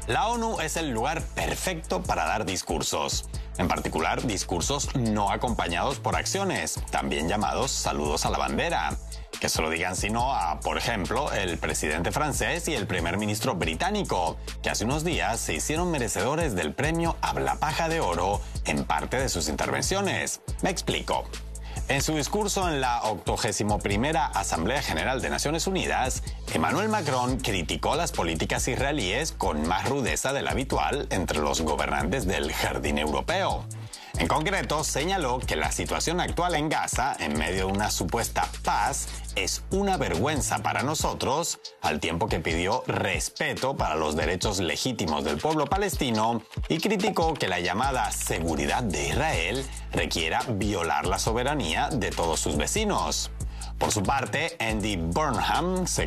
La ONU es el lugar perfecto para dar discursos, en particular discursos no acompañados por acciones, también llamados saludos a la bandera. Que se lo digan sino a, por ejemplo, el presidente francés y el primer ministro británico, que hace unos días se hicieron merecedores del premio Habla Paja de Oro en parte de sus intervenciones. Me explico. En su discurso en la 81ª Asamblea General de Naciones Unidas, Emmanuel Macron criticó las políticas israelíes con más rudeza de la habitual entre los gobernantes del Jardín Europeo. En concreto, señaló que la situación actual en Gaza, en medio de una supuesta paz, es una vergüenza para nosotros, al tiempo que pidió respeto para los derechos legítimos del pueblo palestino y criticó que la llamada seguridad de Israel requiera violar la soberanía de todos sus vecinos. Por su parte, Andy Burnham,